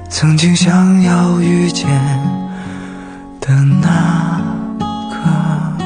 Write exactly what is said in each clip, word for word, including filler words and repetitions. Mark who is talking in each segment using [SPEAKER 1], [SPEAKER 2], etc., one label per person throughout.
[SPEAKER 1] 曾经想要遇见的那个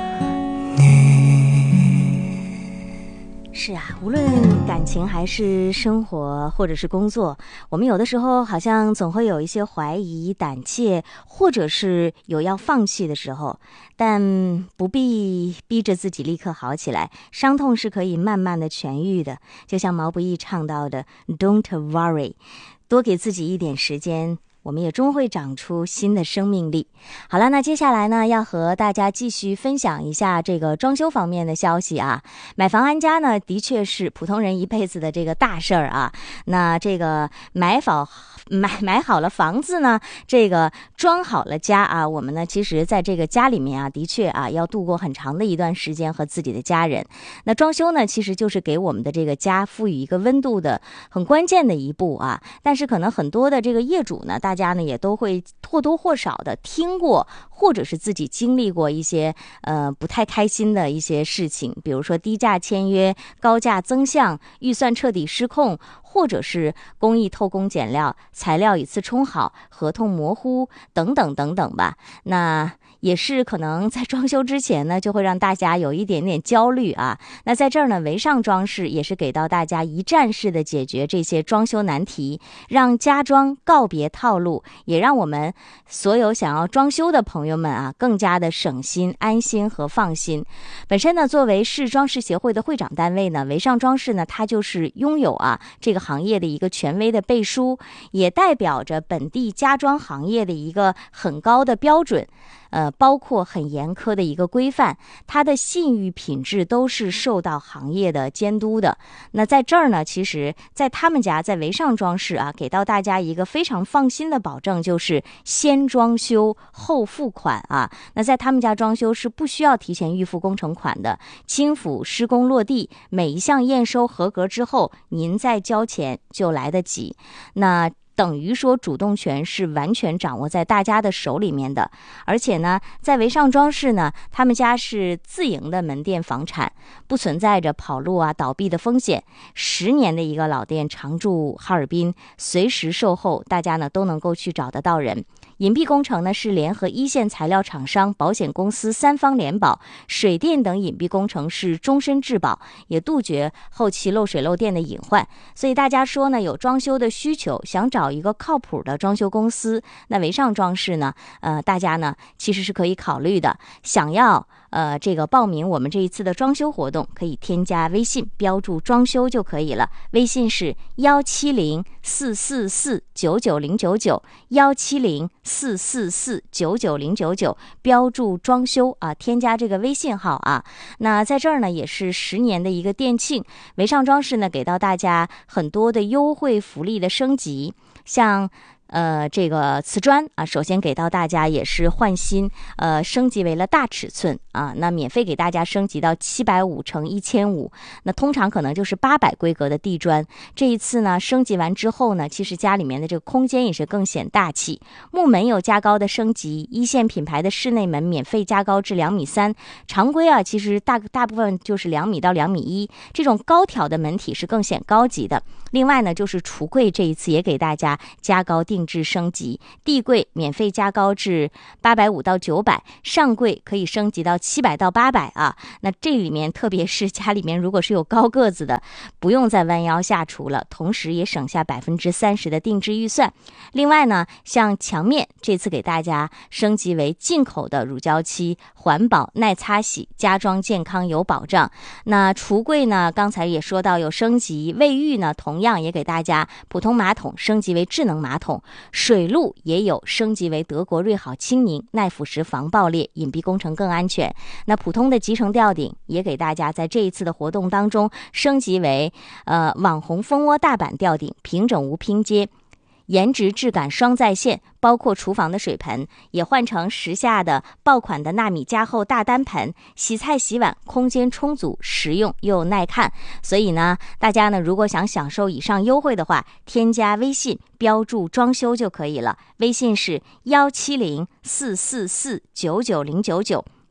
[SPEAKER 1] 你。
[SPEAKER 2] 是啊，无论感情还是生活或者是工作，我们有的时候好像总会有一些怀疑、胆怯，或者是有要放弃的时候，但不必逼着自己立刻好起来，伤痛是可以慢慢的痊愈的。就像毛不易唱到的 Don't worry， 多给自己一点时间，我们也终会长出新的生命力。好了，那接下来呢，要和大家继续分享一下这个装修方面的消息啊。买房安家呢，的确是普通人一辈子的这个大事儿啊。那这个买房买买好了房子呢，这个装好了家啊，我们呢其实在这个家里面啊，的确啊要度过很长的一段时间和自己的家人。那装修呢，其实就是给我们的这个家赋予一个温度的很关键的一步啊。但是可能很多的这个业主呢，大家呢也都会或多或少的听过，或者是自己经历过一些呃不太开心的一些事情，比如说低价签约、高价增项、预算彻底失控，或者是工艺偷工减料、材料以次充好、合同模糊等等等等吧。那也是可能在装修之前呢，就会让大家有一点点焦虑啊。那在这儿呢，维尚装饰也是给到大家一站式的解决这些装修难题，让家装告别套路，也让我们所有想要装修的朋友们啊，更加的省心、安心和放心。本身呢，作为市装饰协会的会长单位呢，维尚装饰呢，它就是拥有啊这个行业的一个权威的背书，也代表着本地家装行业的一个很高的标准。呃，包括很严苛的一个规范，它的信誉品质都是受到行业的监督的。那在这儿呢，其实在他们家在维尚装饰啊，给到大家一个非常放心的保证，就是先装修后付款啊。那在他们家装修是不需要提前预付工程款的，轻辅施工落地，每一项验收合格之后，您再交钱就来得及。那等于说主动权是完全掌握在大家的手里面的。而且呢，在维尚装饰呢，他们家是自营的门店房产，不存在着跑路啊倒闭的风险。十年的一个老店，常驻哈尔滨，随时售后，大家呢都能够去找得到人。隐蔽工程呢是联合一线材料厂商、保险公司三方联保，水电等隐蔽工程是终身质保，也杜绝后期漏水漏电的隐患。所以大家说呢，有装修的需求，想找一个靠谱的装修公司，那维尚装饰呢，呃，大家呢其实是可以考虑的。想要呃这个报名我们这一次的装修活动，可以添加微信，标注装修就可以了。微信是幺七零四四四九九零九九幺七零四四四九九零九九，标注装修啊，添加这个微信号啊。那在这儿呢，也是十年的一个店庆，维尚装饰呢给到大家很多的优惠福利的升级，像呃，这个瓷砖啊，首先给到大家也是换新，呃，升级为了大尺寸啊，那免费给大家升级到七百五乘一千五，那通常可能就是八百规格的地砖。这一次呢，升级完之后呢，其实家里面的这个空间也是更显大气。木门有加高的升级，一线品牌的室内门免费加高至两米三，常规啊，其实大大部分就是两米到两米一，这种高挑的门体是更显高级的。另外呢，就是橱柜这一次也给大家加高定制升级，地柜免费加高至八百五到九百，上柜可以升级到七百到八百啊。那这里面特别是家里面如果是有高个子的，不用再弯腰下厨了，同时也省下百分之三十的定制预算。另外呢，像墙面这次给大家升级为进口的乳胶漆，环保耐擦洗，家装健康有保障。那橱柜呢，刚才也说到有升级，卫浴呢同样也给大家普通马桶升级为智能马桶，水路也有升级为德国瑞好轻凝，耐腐蚀防爆裂，隐蔽工程更安全。那普通的集成吊顶也给大家在这一次的活动当中升级为呃网红蜂窝大板吊顶，平整无拼接，颜值质感双在线，包括厨房的水盆也换成时下的爆款的纳米加厚大单盆，洗菜洗碗空间充足，实用又耐看。所以呢，大家呢如果想享受以上优惠的话，添加微信标注装修就可以了。微信是幺七零四四四九九零九九，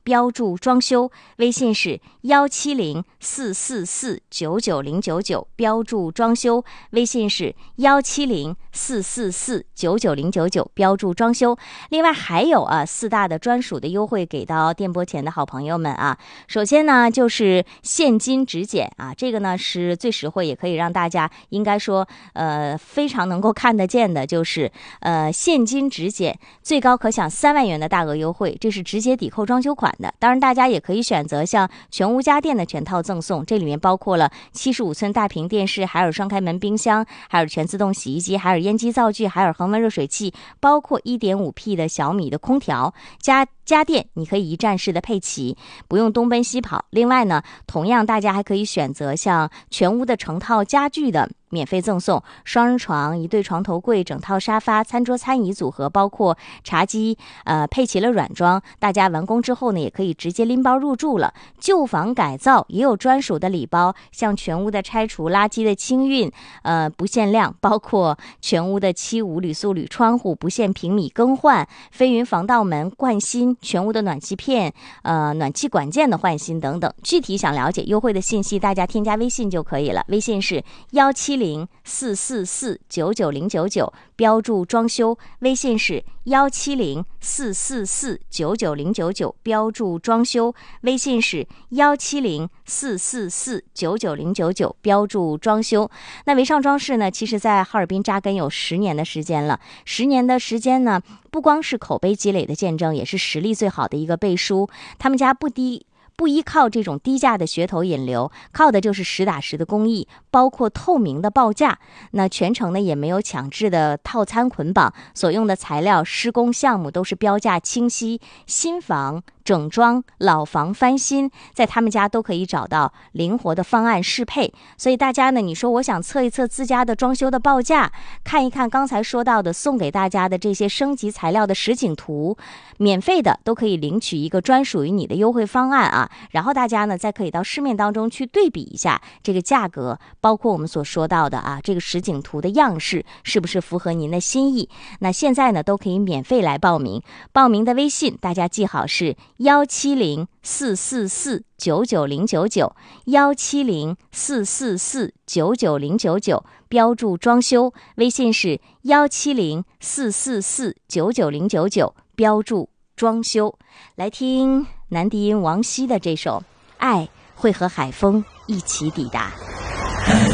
[SPEAKER 2] 标注装修，微信是幺七零四四四九九零九九，标注装修，微信是幺七零四四四九九零九九，标注装修。另外还有啊四大的专属的优惠给到电波前的好朋友们啊。首先呢就是现金直减啊，这个呢是最实惠，也可以让大家应该说呃非常能够看得见的，就是呃现金直减，最高可享三万元的大额优惠，这是直接抵扣装修款的。当然大家也可以选择像全屋家电的全套赠送，这里面包括了七十五寸大屏电视，海尔双开门冰箱，海尔全自动洗衣机，海尔烟机灶具，海尔恒温热水器，包括 一点五 P 的小米的空调，家家电你可以一站式的配齐，不用东奔西跑。另外呢，同样大家还可以选择像全屋的成套家具的免费赠送，双人床、一对床头柜、整套沙发、餐桌餐椅组合，包括茶几，呃，配齐了软装，大家完工之后呢，也可以直接拎包入住了。旧房改造也有专属的礼包，像全屋的拆除、垃圾的清运，呃，不限量，包括全屋的漆五铝塑铝窗户不限平米更换，飞云防盗门冠新，全屋的暖气片、呃，暖气管件的换新等等。具体想了解优惠的信息，大家添加微信就可以了，微信是幺七零四四四九九零九九，标注装修，微信是幺七零四四四九九零九九，标注装修，微信是幺七零四四四九九零九九，标注装修。那维尚装饰呢，其实在哈尔滨扎根有十年的时间了，十年的时间呢，不光是口碑积累的见证，也是实力最好的一个背书。他们家不低不依靠这种低价的噱头引流，靠的就是实打实的工艺，包括透明的报价。那全程呢也没有强制的套餐捆绑，所用的材料、施工项目都是标价清晰。新房整装、老房翻新，在他们家都可以找到灵活的方案适配。所以大家呢，你说我想测一测自家的装修的报价，看一看刚才说到的送给大家的这些升级材料的实景图，免费的都可以领取一个专属于你的优惠方案啊。然后大家呢再可以到市面当中去对比一下这个价格，包括我们所说到的啊这个实景图的样式是不是符合您的心意。那现在呢都可以免费来报名，报名的微信大家记好是幺七零四四四九九零九九，幺七零四四四九九零九九，标注装修，微信是幺七零四四四九九零九九，标注装修。来听男低音王晰的这首《爱会和海风一起抵达》。